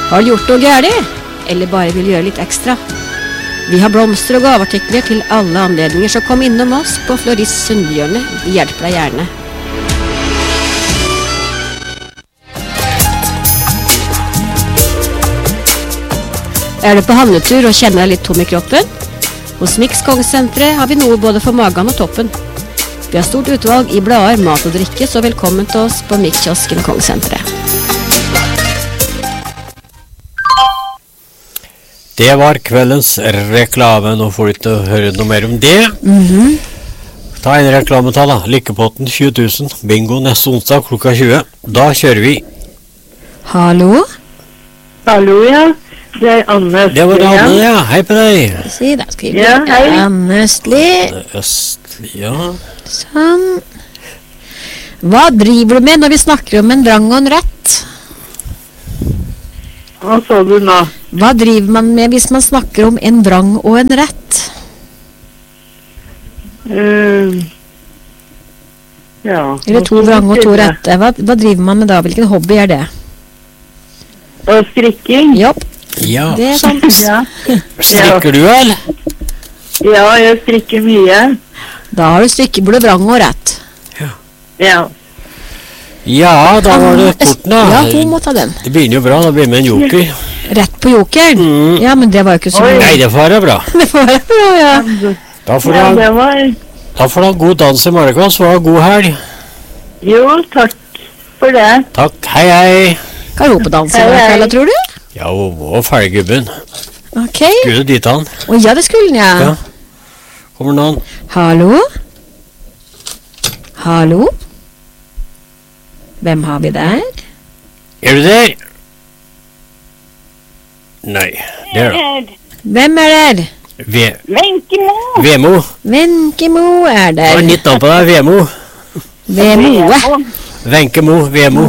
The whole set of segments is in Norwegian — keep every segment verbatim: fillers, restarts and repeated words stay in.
Har du gjort noe gærent? Eller bare vil gjøre litt ekstra? Vi har blomster og gaveartikler til alle anledninger, så kom innom oss på Florist Sundhjørne. Vi hjelper deg gjerne. Er du på handletur og kjenner deg litt tom i kroppen? Hos Mix Kongsenteret har vi noe både for magen og toppen. Vi har stort utvalg i blader, mat og drikke, så velkommen til oss på Mix-kiosken Kongsenteret. Det var kveldens reklame. Nå får du ikke høre noe mer om det. Mhm. Ta en reklametall da. Lykkepotten tjue tusen. Bingo neste onsdag klokka tjue. Da kjører vi. Hallo? Hallo, ja. Det er Anne Østli. Det var det Anne, ja. Hei på deg. Si, da skal vi Ja, hei. Anne Østli. Østli, ja. Sånn. Hva driver du med når vi snakker om en vrang og en rett? Hva sa du nå? Hva driver man med hvis man snakker om en vrang og en rett? Uh, ja. Eller to vrange og to rette. Hva, hva driver man med da? Hvilken hobby er det? Og strikking? Jopp, Ja. det er sant. Ja. Strikker du, eller? Ja, jeg strikker mye. Da har du stykke både vrang og rett. Ja. Ja, da var det korten da. Ja, hun må ta den. Det begynner jo bra, da blir det med en joker. Rett på jokeren? Mm. Ja, men det var jo ikke så... Oi. Nei, det får være bra. Det får være bra, ja. Da får du Ja, ha, det var... da får du ha god dans i morgenkvast, og ha god helg. Jo, takk for det. Takk, hei hei. Kan hun på dans i Hei, hvert hei. fall, tror du? Ja, hun må ferdig gubben. Ok. Skulle dit han. Å ja, det skulle den, ja. Ja. Kommer noen? Hallo? Hallo? Hvem har vi der? Er du der? Nei, det er det. Hvem er der? Ve Venkemo! Vemo. Venkemo er Det var der. nytt navn på deg, Vemo. Vemoe. Venkemo, Vemo.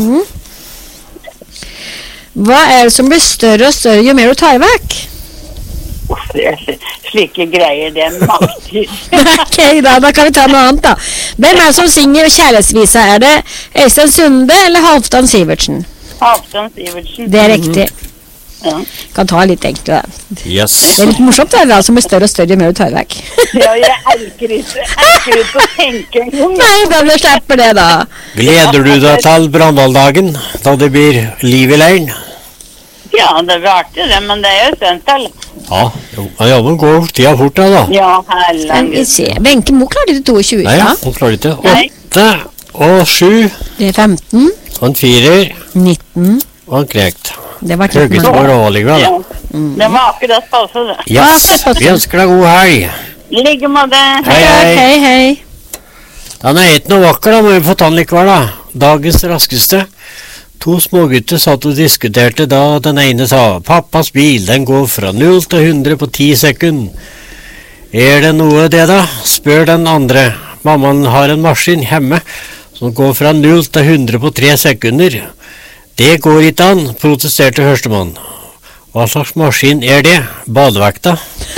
Hva er det som blir større og større jo mer du tar vekk? Det er slike greier, det er maktig. Ok, da, da kan vi ta noe annet da. Hvem er det som synger kjærlighetsvisa? Er det Øystein Sunde eller Halvdan Sivertsen? Halvdan Sivertsen. Det er riktig. Ja. Kan ta litt enklere da. Yes. Det er litt morsomt det da, som blir større og større jo mer du tar vekk. Ja, jeg elsker ikke, elsker ikke å tenke engang. Nei, da blir slipper det da. Gleder du deg til Brandaldagen, da det blir liv i leiren? Ja, det er artig det, men det er jo sent til. Ja, jo, ja, nå går tida fort da, da. Ja, Men vi herregud. ser, Wenche Moe klarte det toogtjue, Nei, ja, ja. hun klarer ikke. Nei. Åtte og sju, Det er femten, og en firer, nitten, og en knekt. det var Høyest tretten. går overligger Ja, da. det var akkurat passe det. Yes, vi ønsker deg god helg. Ligge med det. Hei, hei. Hei, hei. Den er ikke noe vakker da, må vi få ta den likevel da. Dagens raskeste. To smågutter satt og diskuterte da den ene sa, pappas bil, den går fra null til hundre på ti sekund. Er det noe det da? Spør den andre. Mammaen har en maskin hjemme som går fra null til hundre på tre sekunder. Det går ikke an, protesterte førstemann. Hva slags maskin er det? Badevekta.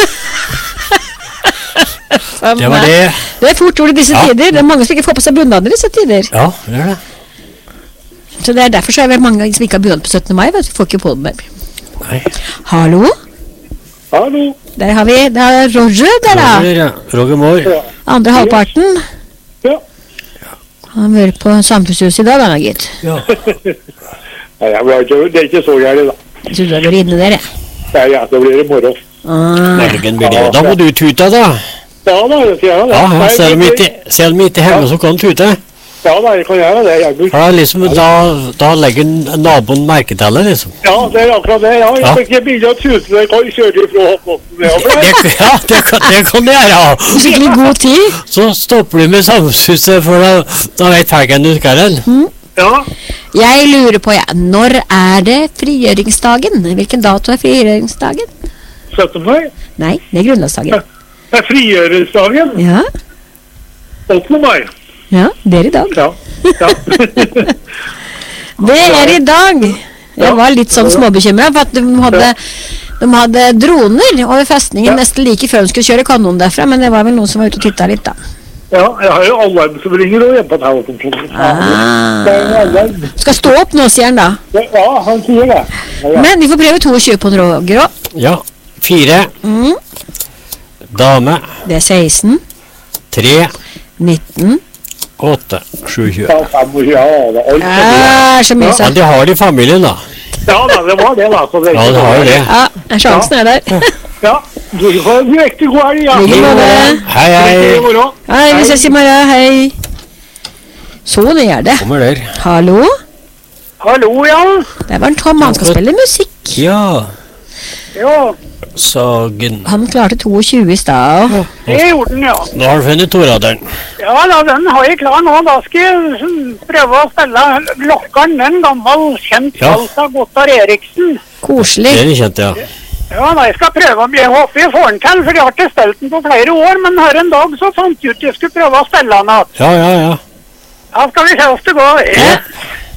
Det var det. Det er fort gjort i disse Ja. tider. Det er mange som ikke får på seg bunader i disse tider. Ja, det er det. Så det er derfor så er det mange som ikke har bunad på syttende mai, vet du, får ikke på den mer. Nei. Hallo? Hallo. Der har vi, det er Roger der da. Roger, ja. Roger Moore. Ja. Andre halvparten. Ja. Han har vært på samfunnshuset i dag, han har gitt. Ja. Nei, jeg ble ikke, det er ikke så gærlig da. Jeg trodde det var inne der, jeg. Nei, ja, det blir i morgen. Ah, Morgen blir det. Da må du tute da. Ja da, jeg sier det. Ja, ja, Nei, selv om det- ikke, selv om ikke hjemme så kan du tute. Ja da, jeg kan gjøre det. Jeg blir... For da, liksom, da, da legger naboen merke til det, liksom. Ja, det er akkurat det. Ja, jeg Ja. skal ikke begynne å tute, jeg kan kjøre ifra Håkåsen. Ja, Det, ja, det kan, det kan du gjøre. skikkelig god tid. Så stopper du med samfunnshuset, for da, da vet fergen du skal den. ja. Jeg lurer på, ja, når er det frigjøringsdagen? Hvilken dato er frigjøringsdagen? syttende mai. Nei, det er grunnlovsdagen. Det er frigjøringsdagen. Ja, åttende mai. ja, det er i dag. Ja. Ja. Det er i dag. Jeg var litt sånn småbekymret, for at de hadde, de hadde droner over festningen Ja. nesten like før de skulle kjøre kanon derfra, men det var vel noen som var ute og tittet litt da. ja, jeg har jo alarm som ringer og hjemme på telefonen. Ah. Det er en alarm. Skal stå opp nå, sier han da. Ja, han sier det. Men vi får prøve tjueto på Roger også. Ja. Fire. Mm. Dame. Det er seksten. Tre. nitten. Åtte. sju, tjue. Ja, femogtjue, ja, det er alt. Ja, så mye Ja, så. de har det i familien, da. Ja, da, det var det, da. Så det, Ja, de har jo det. Ja, sjansen er der. Ja, du får en riktig god helg, ja. Like måte. Hei, hei. God morgen. Hei, vi ses i morgen, hei. Sånn er det. Kommer der. Hallo? Hallo, ja. Det var en Tom, han skal spille musikk. Ja. Ja, Sagen. Han klarte tjueto i stad. det gjorde den, ja. Nå har du funnet toraderen. Ja, da, den har jeg klar nå. Da skal jeg mm, prøve å spille Lokkeren, en gammel kjent Ja. vals av Gotthard Eriksen. Koselig. Det er kjent, ja. Ja, da, jeg skal prøve om jeg håper jeg får den til, for jeg har ikke spilt den på flere år, men her en dag så fant jeg ut jeg skulle prøve å spille den igjen. Ja, ja, ja. Ja, skal vi se hvordan det går. Ja.